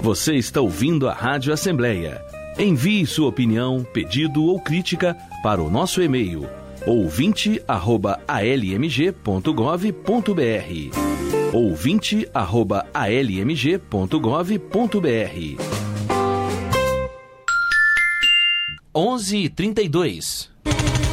Você está ouvindo a Rádio Assembleia. Envie sua opinião, pedido ou crítica para o nosso e-mail ouvinte@almg.gov.br ouvinte@almg.gov.br 11h32.